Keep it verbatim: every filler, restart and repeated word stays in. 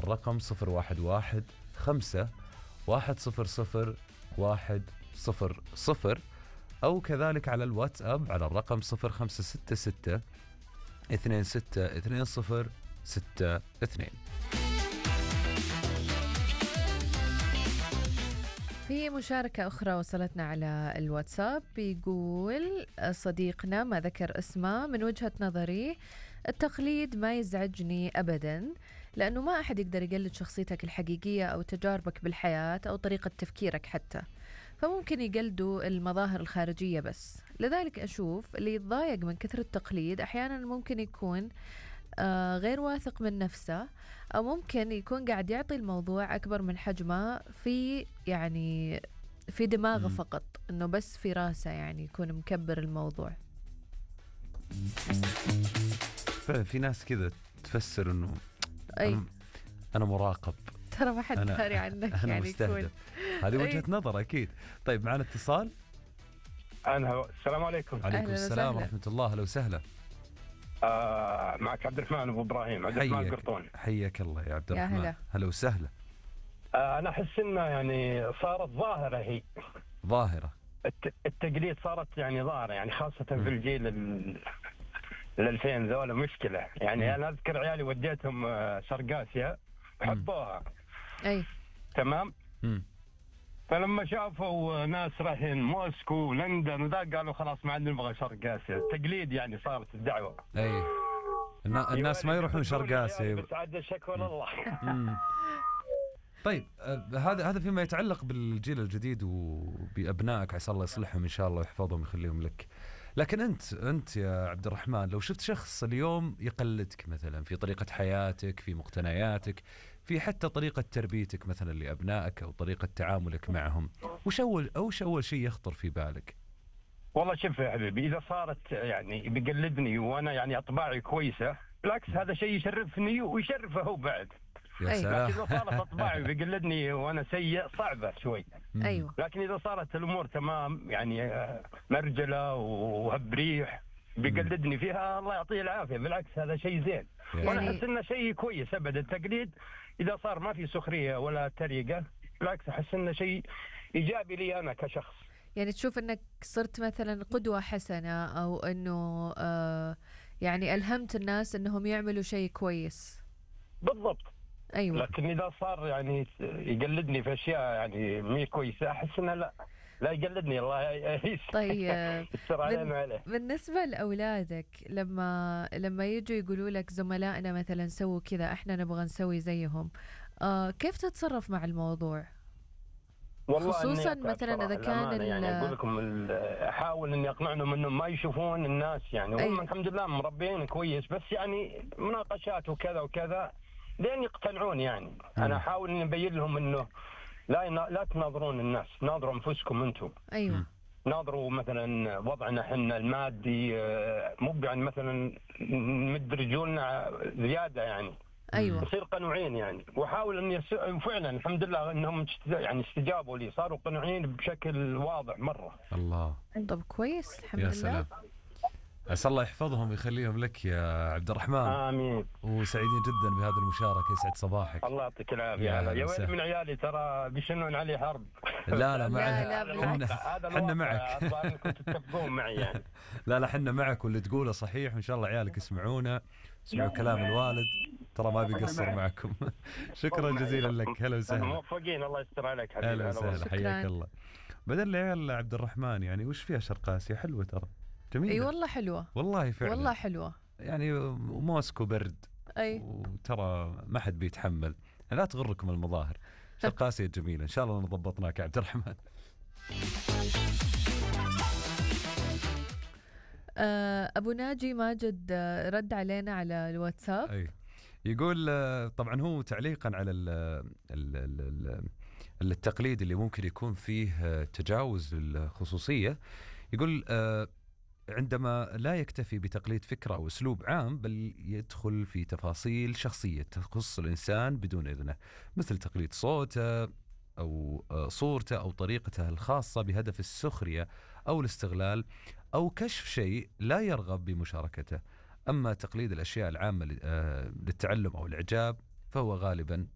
الرقم صفر واحد واحد خمسة واحد صفر صفر واحد صفر صفر، أو كذلك على الواتساب على الرقم صفر خمسة ستة ستة اثنين ستة اثنين صفر ستة اثنين. في مشاركة أخرى وصلتنا على الواتساب، بيقول صديقنا ما ذكر اسمه: من وجهة نظري التقليد ما يزعجني أبدا، لأنه ما أحد يقدر يقلد شخصيتك الحقيقية أو تجاربك بالحياة أو طريقة تفكيرك حتى، فممكن يقلدوا المظاهر الخارجية بس. لذلك أشوف اللي يتضايق من كثرة التقليد أحيانا ممكن يكون آه غير واثق من نفسه، أو ممكن يكون قاعد يعطي الموضوع أكبر من حجمه في يعني في دماغه م. فقط، إنه بس في راسه يعني يكون مكبر الموضوع. فعلا في ناس كذا تفسر إنه أي أنا, أنا مراقب، ترى ما حد داري عنك، أنا يعني مستهدف. هذه وجهة نظر أكيد. طيب معنا اتصال. أنا السلام عليكم. عليكم السلام ورحمة الله، أهلا وسهلا. آه معك عبد الرحمن أبو إبراهيم، عبد الرحمن القرطون. حياك الله يا عبد الرحمن. هلا هلا وسهلا. آه أنا أحس إنه يعني صارت ظاهرة، هي ظاهرة الت... التقليد صارت يعني ظاهرة، يعني خاصة م. في الجيل ال الألفين ذولا مشكلة يعني. م. أنا أذكر عيالي وديتهم شرق آسيا وحبوها. أي تمام. م. فلما شافوا ناس رايحين موسكو ولندن وذا قالوا خلاص ما عندنا نبغى شرق آسيا. التقليد يعني صارت الدعوة. أي الناس ما يروحون شرق آسيا بس عاد شكوى لله. طيب هذا هذا فيما يتعلق بالجيل الجديد وبأبنائك، عسى الله يصلحهم إن شاء الله ويحفظهم ويخليهم لك. لكن أنت أنت يا عبد الرحمن لو شفت شخص اليوم يقلدك مثلا في طريقة حياتك، في مقتنياتك، في حتى طريقة تربيتك مثلا لأبنائك أو طريقة تعاملك معهم، وش أول أوش أول شيء يخطر في بالك؟ والله شوف يا حبيبي، إذا صارت يعني بيقلدني وأنا يعني أطباعي كويسة، بالعكس هذا شيء يشرفني ويشرفه هو بعد. يا سلام. لكن إذا صارت أطباعي بيقلدني وأنا سيء صعبة شوي. أيوة. لكن إذا صارت الأمور تمام يعني مرجلة وهبريح بيقلدني فيها، الله يعطيه العافية، بالعكس هذا شيء زين. وأنا أحس إنه شيء كويس أبدا التقليد، إذا صار ما في سخرية ولا تريقة، بالعكس أحس إنه شيء إيجابي لي أنا كشخص. يعني تشوف إنك صرت مثلا قدوة حسنة، أو إنه آه يعني ألهمت الناس إنهم يعملوا شيء كويس. بالضبط. أيوة. لكن إذا صار يعني يقلدني في أشياء يعني مي كويسة، أحس إنه لا لا يقلدني، الله يستر. طيب بال... بالنسبة لأولادك، لما لما يجوا يقولوا لك زملائنا مثلا سووا كذا احنا نبغى نسوي زيهم، آه كيف تتصرف مع الموضوع؟ والله خصوصا مثلا إذا كان يعني أقول لكم أحاول إني أقنعهم إنهم ما يشوفون الناس يعني هم أي. الحمد لله مربيين كويس، بس يعني مناقشات وكذا وكذا لين يقتنعون يعني. م. أنا أحاول إني أبين لهم إنه لا لا تناظرون الناس، ناظروا أنفسكم أنتم. أيوة. ناظروا مثلا وضعنا حنا المادي، مو يعني مثلا نمد رجولنا زيادة يعني. أيوة. يصير قنوعين يعني. وحاول إني يس... فعلا الحمد لله إنهم يعني استجابوا لي، صاروا قنوعين بشكل واضح مرة. الله. طب كويس الحمد يا لله. سلام. عسى الله يحفظهم ويخليهم لك يا عبد الرحمن. آمين. وسعيدين جدا بهذه المشاركة، يسعد صباحك. الله يعطيك العافية. يا, يا ولد من عيالي ترى بيشنون علي حرب. لا لا معنا. هذا حنا معك. الظاهر كنتوا تتفقون معي يعني. لا لا حنا معك، واللي تقوله صحيح، وإن شاء الله عيالك يسمعونا، يسمعوا كلام الوالد، ترى ما بيقصر معكم. شكرا جزيلا لك. هلا وسهلا. موفقين، الله يستر عليك حبيبي. هلا وسهلا، حياك الله. بدل العيال عبد الرحمن يعني وش فيها شرق آسيا حلوة ترى، جميلة. اي والله حلوة والله فعلا والله حلوة يعني. وموسكو برد. اي وترى ما حد بيتحمل، لا تغركم المظاهر. شرق آسيا جميلة، إن شاء الله نضبطناك يا عبد الرحمن. أبو ناجي ماجد رد علينا على الواتساب. أي. يقول طبعا هو تعليقا على ال ال ال التقليد اللي ممكن يكون فيه تجاوز للخصوصية، يقول عندما لا يكتفي بتقليد فكرة أو أسلوب عام، بل يدخل في تفاصيل شخصية تخص الإنسان بدون إذنه، مثل تقليد صوته أو صورته أو طريقته الخاصة بهدف السخرية أو الاستغلال أو كشف شيء لا يرغب بمشاركته. أما تقليد الأشياء العامة للتعلم أو الإعجاب فهو غالبا